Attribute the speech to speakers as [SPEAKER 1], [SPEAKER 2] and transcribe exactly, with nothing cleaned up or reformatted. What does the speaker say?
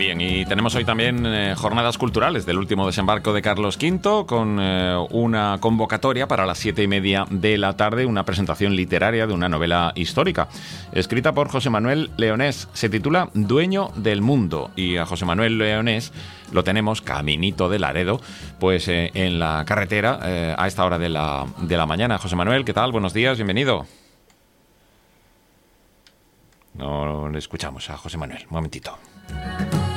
[SPEAKER 1] Bien, y tenemos hoy también eh, jornadas culturales del último desembarco de Carlos quinto, con eh, una convocatoria para las siete y media de la tarde, una presentación literaria de una novela histórica, escrita por José Manuel Leonés. Se titula Dueño del Mundo, y a José Manuel Leonés lo tenemos caminito de Laredo, pues eh, en la carretera eh, a esta hora de la, de la mañana. José Manuel, ¿qué tal? Buenos días, bienvenido. No le escuchamos a José Manuel, un momentito.